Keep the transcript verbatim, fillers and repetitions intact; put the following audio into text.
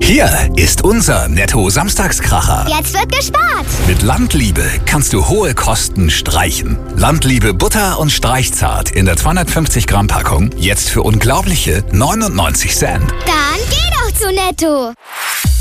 Hier ist unser Netto-Samstagskracher. Jetzt wird gespart. Mit Landliebe kannst du hohe Kosten streichen. Landliebe Butter und Streichzart in der zweihundertfünfzig Gramm Packung jetzt für unglaubliche neunundneunzig Cent. Dann geh doch zu Netto.